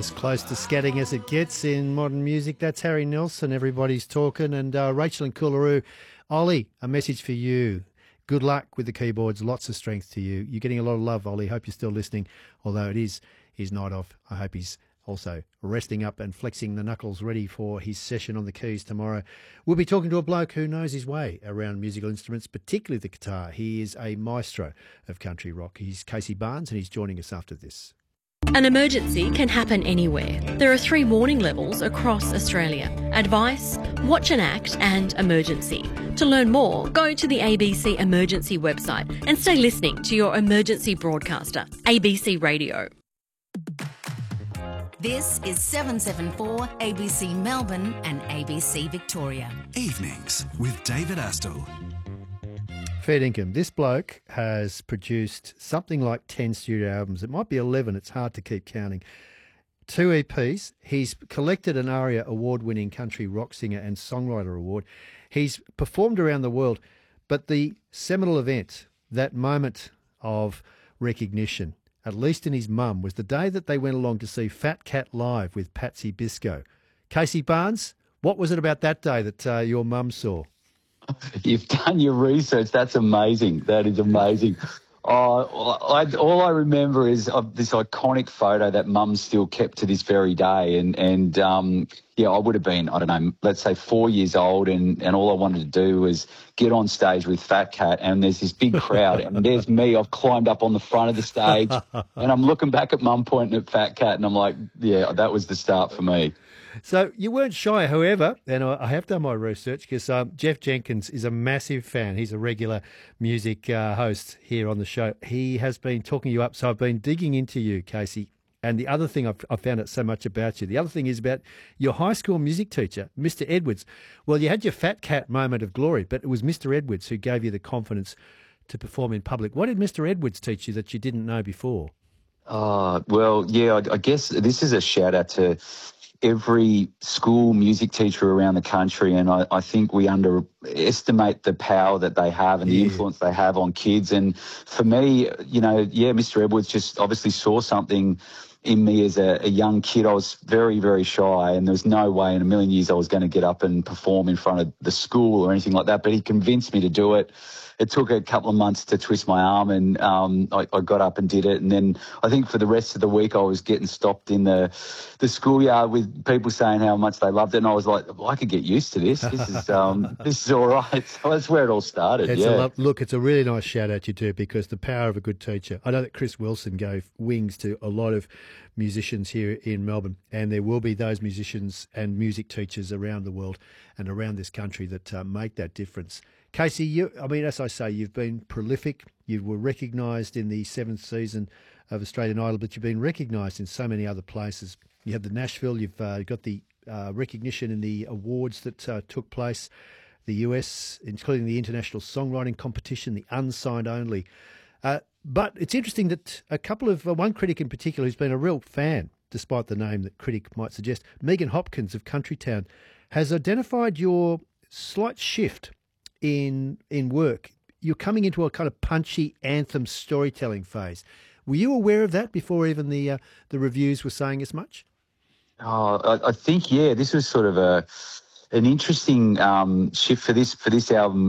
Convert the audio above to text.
As close to scatting as it gets in modern music. That's Harry Nilsson, Everybody's Talking, and Rachel and Coolaroo. Ollie, a message for you. Good luck with the keyboards, lots of strength to you. You're getting a lot of love, Ollie. Hope you're still listening, although it is his night off. I hope he's also resting up and flexing the knuckles ready for his session on the keys tomorrow. We'll be talking to a bloke who knows his way around musical instruments, particularly the guitar. He is a maestro of country rock. He's Casey Barnes, and he's joining us after this. An emergency can happen anywhere. There are 3 warning levels across Australia: advice, watch and act, and emergency. To learn more, go to the ABC Emergency website and stay listening to your emergency broadcaster, ABC Radio. This is 774 ABC Melbourne and ABC Victoria. Evenings with David Astle. Fair income. This bloke has produced something like 10 studio albums. It might be 11. It's hard to keep counting. 2 EPs. He's collected an ARIA award-winning country rock singer and songwriter award. He's performed around the world. But the seminal event, that moment of recognition, at least in his mum, was the day that they went along to see Fat Cat live with Patsy Biscoe. Casey Barnes, what was it about that day that your mum saw? You've done your research. That's amazing. That is amazing. All I remember is this iconic photo that Mum still kept to this very day. And I would have been, I don't know, let's say 4 years old, and all I wanted to do was get on stage with Fat Cat, and there's this big crowd, and there's me. I've climbed up on the front of the stage, and I'm looking back at Mum pointing at Fat Cat, and I'm like, yeah, that was the start for me. So you weren't shy, however, and I have done my research because Jeff Jenkins is a massive fan. He's a regular music host here on the show. He has been talking you up, so I've been digging into you, Casey. And the other thing I found out so much about you, the other thing is about your high school music teacher, Mr. Edwards. Well, you had your Fat Cat moment of glory, but it was Mr. Edwards who gave you the confidence to perform in public. What did Mr. Edwards teach you that you didn't know before? I guess this is a shout out to every school music teacher around the country, and I think we underestimate the power that they have and the influence they have on kids. And for me, Mr. Edwards just obviously saw something in me as a young kid. I was very, very shy, and there was no way in a million years I was going to get up and perform in front of the school or anything like that, but he convinced me to do it. It took a couple of months to twist my arm, and I got up and did it. And then I think for the rest of the week, I was getting stopped in the schoolyard with people saying how much they loved it. And I was like, well, I could get used to this. This is this is all right. So that's where it all started. It's a really nice shout out you do, because the power of a good teacher. I know that Chris Wilson gave wings to a lot of musicians here in Melbourne, and there will be those musicians and music teachers around the world and around this country that make that difference. Casey, as I say, you've been prolific. You were recognised in the 7th season of Australian Idol, but you've been recognised in so many other places. You have the Nashville, you've got the recognition in the awards that took place, the US, including the International Songwriting Competition, the unsigned only. But it's interesting that a couple of, one critic in particular who's been a real fan, despite the name that critic might suggest, Megan Hopkins of Countrytown, has identified your slight shift in work. You're coming into a kind of punchy anthem storytelling phase. Were you aware of that before even the reviews were saying as much? I think, this was sort of an interesting shift for this album.